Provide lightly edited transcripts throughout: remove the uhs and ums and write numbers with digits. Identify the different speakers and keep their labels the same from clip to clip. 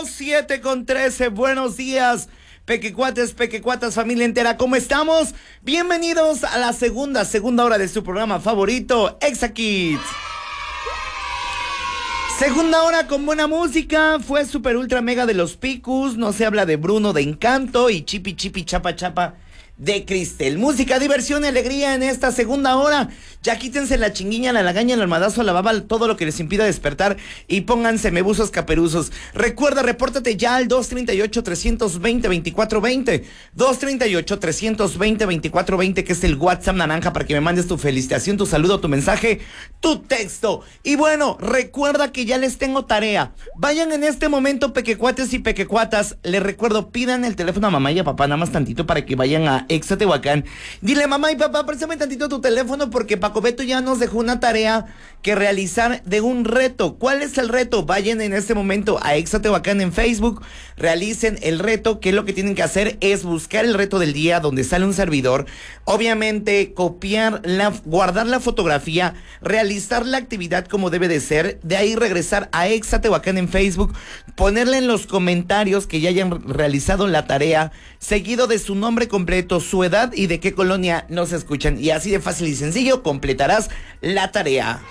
Speaker 1: 7:13, buenos días, pequecuates, pequecuatas, familia entera, ¿cómo estamos? Bienvenidos a la segunda hora de su programa favorito, Exa Kids. Segunda hora con buena música, fue super ultra mega de los Picus, no se habla de Bruno de Encanto y Chipi Chipi Chapa Chapa de Cristel. Música, diversión y alegría en esta segunda hora. Ya quítense la chinguiña, la lagaña, el almadazo, la baba, todo lo que les impida despertar y pónganse mebuzos caperuzos. Recuerda, repórtate ya al 238-320-2420. 238-320-2420, que es el WhatsApp naranja para que me mandes tu felicitación, tu saludo, tu mensaje, tu texto. Y bueno, recuerda que ya les tengo tarea. Vayan en este momento, pequecuates y pequecuatas. Les recuerdo, pidan el teléfono a mamá y a papá, nada más tantito para que vayan a Exa Tehuacán. Dile, mamá y papá, préstame tantito tu teléfono porque Paco Beto ya nos dejó una tarea que realizar de un reto. ¿Cuál es el reto? Vayan en este momento a Exa Tehuacán en Facebook, realicen el reto, que lo que tienen que hacer es buscar el reto del día donde sale un servidor, obviamente guardar la fotografía, realizar la actividad como debe de ser, de ahí regresar a Exa Tehuacán en Facebook, ponerle en los comentarios que ya hayan realizado la tarea, seguido de su nombre completo, su edad y de qué colonia nos escuchan, y así de fácil y sencillo completarás la tarea.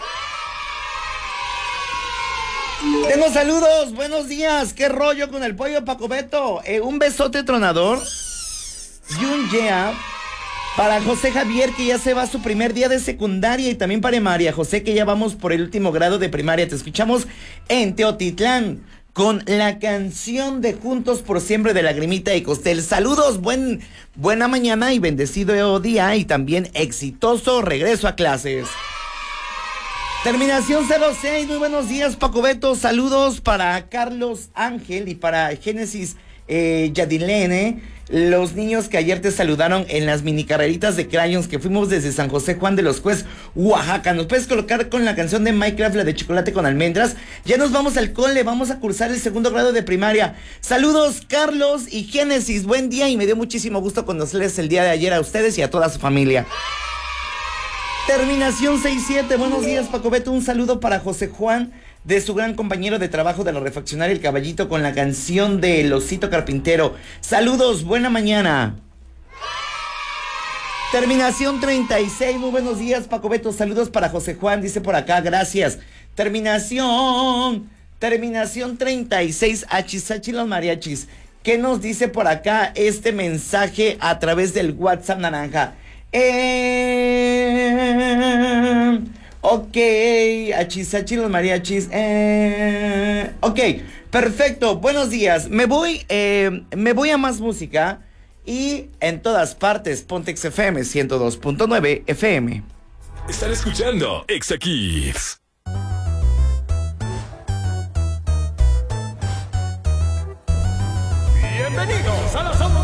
Speaker 1: Tengo saludos, buenos días, qué rollo con el pollo Paco Beto, un besote tronador y un yeah para José Javier, que ya se va a su primer día de secundaria, y también para María José, que ya vamos por el último grado de primaria. Te escuchamos en Teotitlán con la canción de Juntos por Siempre de Lagrimita y Costel. Saludos, buena mañana y bendecido día, y también exitoso regreso a clases. Terminación 06, muy buenos días, Paco Beto. Saludos para Carlos Ángel y para Génesis Yadilene, los niños que ayer te saludaron en las mini carreritas de crayons que fuimos desde San José Juan de los Juez, Oaxaca. ¿Nos puedes colocar con la canción de Minecraft, la de chocolate con almendras? Ya nos vamos al cole, vamos a cursar el segundo grado de primaria. Saludos, Carlos y Génesis, buen día, y me dio muchísimo gusto conocerles el día de ayer a ustedes y a toda su familia. Terminación 67, buenos días, Paco Beto, un saludo para José Juan, de su gran compañero de trabajo de la refaccionaria El Caballito, con la canción de El Osito Carpintero. Saludos, buena mañana. Terminación 36, muy buenos días, Paco Beto, saludos para José Juan, dice por acá, gracias. Terminación 36, Achisachi los mariachis. ¿Qué nos dice por acá este mensaje a través del WhatsApp naranja? Ok, Achisachi los mariachis. Ok, perfecto, buenos días. Me voy a más música, y en todas partes Pontex FM 102.9 FM.
Speaker 2: Están escuchando Exa Kids. Bienvenidos a la